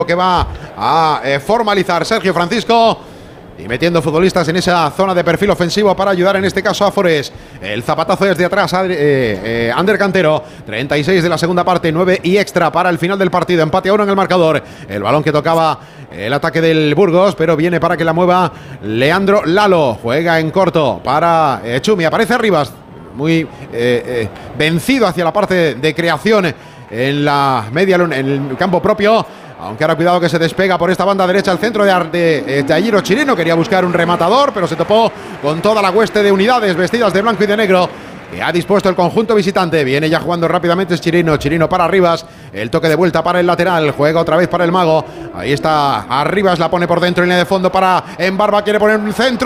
que va a formalizar Sergio Francisco y metiendo futbolistas en esa zona de perfil ofensivo para ayudar en este caso a Forés. El zapatazo desde atrás, Ander Cantero, 36 de la segunda parte, 9 y extra para el final del partido, empate a 1 en el marcador. El balón que tocaba el ataque del Burgos, pero viene para que la mueva Leandro Lalo, juega en corto para Chumi, aparece Arribas, muy vencido hacia la parte de creación en la media luna, en el campo propio. Aunque ahora cuidado que se despega por esta banda derecha el centro de Jairo Chirino. Quería buscar un rematador, pero se topó con toda la hueste de unidades vestidas de blanco y de negro que ha dispuesto el conjunto visitante. Viene ya jugando rápidamente Chirino. Chirino para Arribas. El toque de vuelta para el lateral. Juega otra vez para el mago. Ahí está Arribas. La pone por dentro en línea de fondo para Embarba. Quiere poner un centro.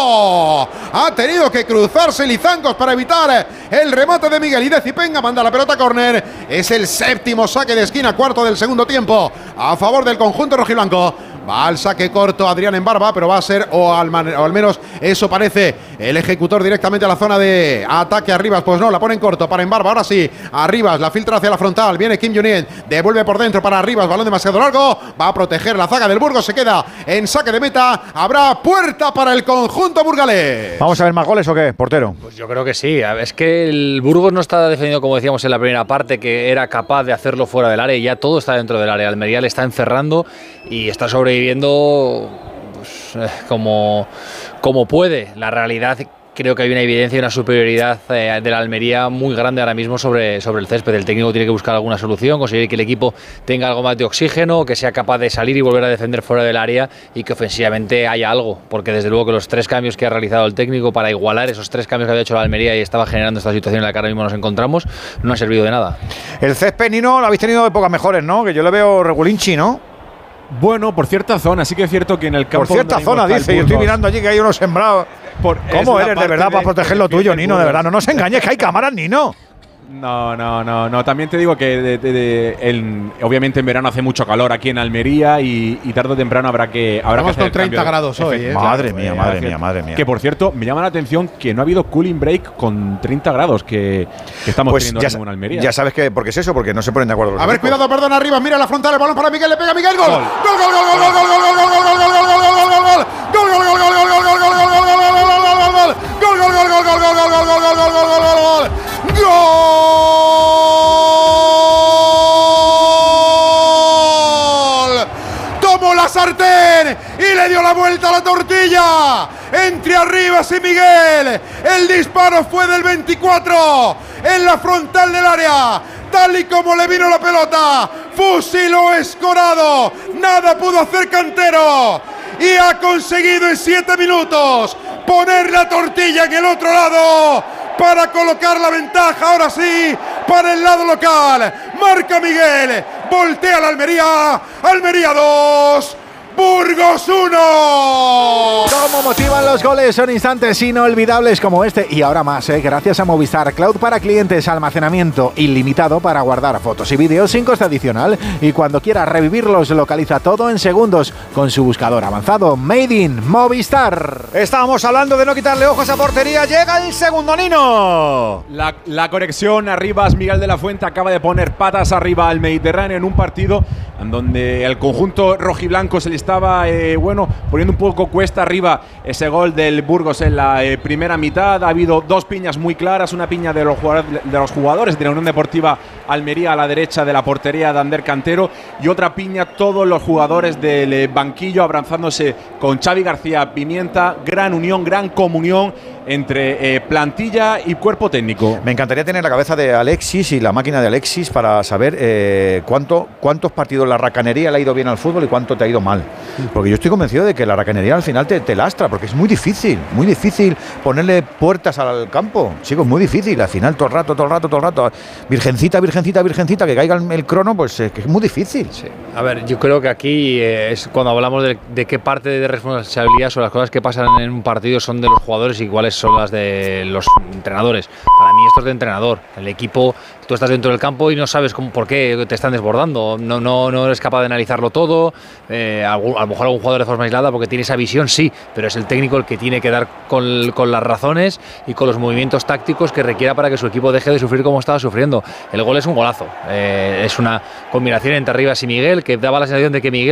Ha tenido que cruzarse Lizancos para evitar el remate de Miguel. Y Decipenga manda la pelota a córner. Es el séptimo saque de esquina, cuarto del segundo tiempo, a favor del conjunto rojiblanco. Va al saque corto Adrián Embarba, pero va a ser, o al menos eso parece, el ejecutor directamente a la zona de ataque. Arribas, pues no, la pone en corto para Embarba. Ahora sí, Arribas, la filtra hacia la frontal. Viene Kim Jong-un, devuelve por dentro para Arribas. Balón demasiado largo, va a proteger la zaga del Burgos. Se queda en saque de meta. Habrá puerta para el conjunto burgalés. ¿Vamos a ver más goles o qué, portero? Pues yo creo que sí. Es que el Burgos no está defendiendo, como decíamos en la primera parte, que era capaz de hacerlo fuera del área, y ya todo está dentro del área. Almería le está encerrando y está sobreviviendo pues, como puede. La realidad, creo que hay una evidencia y una superioridad de la Almería muy grande ahora mismo sobre el césped. El técnico tiene que buscar alguna solución, conseguir que el equipo tenga algo más de oxígeno, que sea capaz de salir y volver a defender fuera del área, y que ofensivamente haya algo, porque desde luego que los 3 cambios que ha realizado el técnico para igualar esos 3 cambios que había hecho la Almería y estaba generando esta situación en la que ahora mismo nos encontramos, no ha servido de nada. El césped, Nino, lo habéis tenido de pocas mejores, ¿no? Que yo le veo regulinchi, ¿no? Bueno, por cierta zona, sí que es cierto que en el campo... Por cierta zona, dice, yo estoy mirando allí que hay unos sembrados. ¿Cómo eres de verdad para proteger lo tuyo, Nino? De verdad, no nos engañes, que hay cámaras, Nino. No. También te digo que obviamente en verano hace mucho calor aquí en Almería y tarde o temprano habrá que Estamos hacer con 30 grados hoy, Madre mía. Que por cierto, me llama la atención que no ha habido cooling break con 30 grados que estamos pues teniendo ahora en Almería. Ya sabes que, ¿por qué es eso? Porque no se ponen de acuerdo los A ver, equipos. cuidado, perdón, Arribas, mira la frontal, el balón para Miguel, le pega Miguel, gol. Gol. Tomó la sartén y le dio la vuelta a la tortilla entre Arribas y Miguel. El disparo fue del 24 en la frontal del área. Tal y como le vino la pelota, fusiló Escorado, nada pudo hacer Cantero y ha conseguido en 7 minutos poner la tortilla en el otro lado para colocar la ventaja, ahora sí, para el lado local. Marca Miguel, voltea la Almería, Almería 2, Burgos 1. Cómo motivan los goles, son instantes inolvidables como este y ahora más, gracias a Movistar Cloud para clientes, almacenamiento ilimitado para guardar fotos y vídeos sin coste adicional, y cuando quieras revivirlos localiza todo en segundos con su buscador avanzado Made in Movistar. Estábamos hablando de no quitarle ojos a portería, llega el segundo, Nino. La conexión, Arribas, Miguel de la Fuente acaba de poner patas arriba al Mediterráneo en un partido en donde el conjunto rojiblanco se le estaba poniendo un poco cuesta arriba ese gol del Burgos en la primera mitad. Ha habido 2 piñas muy claras, una piña de los jugadores de la Unión Deportiva Almería a la derecha de la portería de Ander Cantero, y otra piña todos los jugadores del banquillo abrazándose con Xavi García Pimienta. Gran unión, gran comunión entre plantilla y cuerpo técnico. Me encantaría tener la cabeza de Alexis y la máquina de Alexis para saber cuántos partidos la racanería le ha ido bien al fútbol y cuánto te ha ido mal. Porque yo estoy convencido de que la racanería al final te lastra, porque es muy difícil ponerle puertas al campo. Chicos, muy difícil. Al final todo el rato. Virgencita, que caiga el crono, pues que es muy difícil. Sí. A ver, yo creo que aquí es cuando hablamos de qué parte de responsabilidad son las cosas que pasan en un partido son de los jugadores y cuáles son las de los entrenadores. Para mí esto es de entrenador. El equipo, tú estás dentro del campo y no sabes por qué te están desbordando. No eres capaz de analizarlo todo. lo mejor algún jugador de forma aislada porque tiene esa visión, sí, pero es el técnico el que tiene que dar con las razones y con los movimientos tácticos que requiera para que su equipo deje de sufrir como estaba sufriendo. El gol es un golazo, es una combinación entre Arribas y Miguel que daba la sensación de que Miguel